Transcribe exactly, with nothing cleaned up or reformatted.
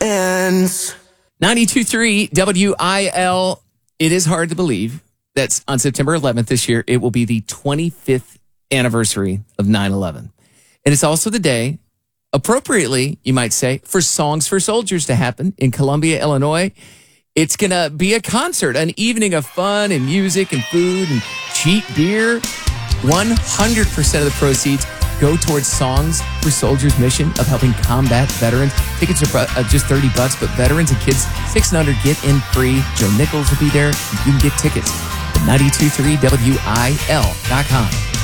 ends. ninety-two point three W I L. It is hard to believe that on September eleventh this year, it will be the twenty-fifth anniversary of nine eleven. And it's also the day, appropriately, you might say, for Songs for Soldiers to happen in Columbia, Illinois. It's going to be a concert, an evening of fun and music and food and cheap beer. one hundred percent of the proceeds go towards Songs for Soldiers' mission of helping combat veterans. Tickets are uh, just thirty bucks, but veterans and kids, six and under, get in free. Joe Nichols will be there. You can get tickets at ninety-two point three W I L dot com.